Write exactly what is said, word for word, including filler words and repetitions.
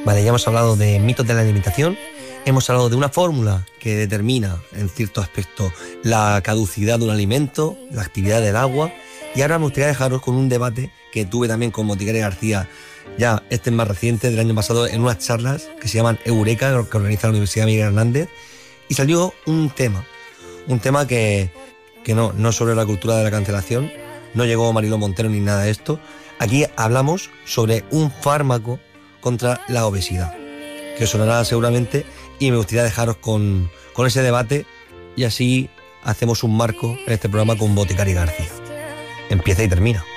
Vale, ya hemos hablado de mitos de la alimentación, hemos hablado de una fórmula que determina en cierto aspecto la caducidad de un alimento, la actividad del agua, y ahora me gustaría dejaros con un debate que tuve también con Boticaria García, ya este es más reciente, del año pasado, en unas charlas que se llaman Eureka, que organiza la Universidad Miguel Hernández, y salió un tema, un tema que, que no, no es sobre la cultura de la cancelación, no llegó Mariló Montero ni nada de esto. Aquí hablamos sobre un fármaco contra la obesidad, que os sonará seguramente, y me gustaría dejaros con, con ese debate, y así hacemos un marco en este programa con Boticaria García. Empieza y termina.